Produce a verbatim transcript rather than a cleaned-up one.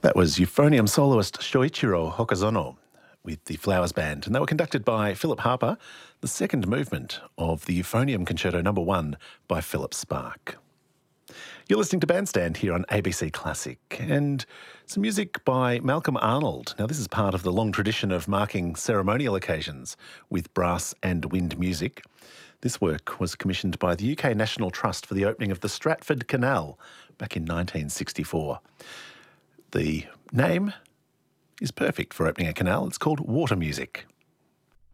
That was euphonium soloist Shoichiro Hokazono with the Flowers Band, and they were conducted by Philip Harper, the second movement of the Euphonium Concerto Number One by Philip Spark. You're listening to Bandstand here on A B C Classic, and some music by Malcolm Arnold. Now, this is part of the long tradition of marking ceremonial occasions with brass and wind music. This work was commissioned by the U K National Trust for the opening of the Stratford Canal back in nineteen sixty-four. The name is perfect for opening a canal. It's called Water Music.